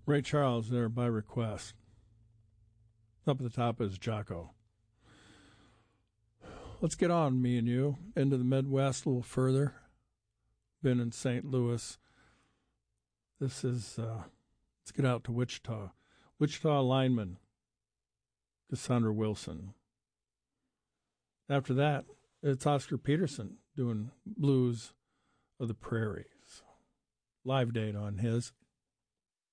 Ray Charles there by request. Up at the top is Jocko. Let's get on, me and you, into the Midwest a little further. Been in St. Louis. This is, let's get out to Wichita. Wichita lineman, Cassandra Wilson. After that, it's Oscar Peterson doing Blues of the Prairies. Live date on his.